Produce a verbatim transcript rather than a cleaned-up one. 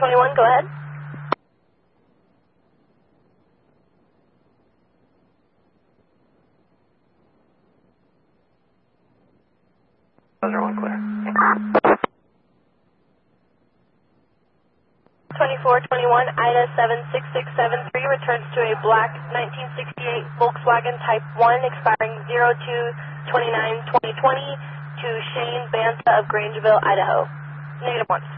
twenty-one, go ahead. Those are one clear. twenty-four twenty-one, Ida seven six six seven three returns to a black nineteen sixty-eight Volkswagen Type one expiring zero two twenty-nine twenty twenty to Shane Banta of Grangeville, Idaho. Negative one.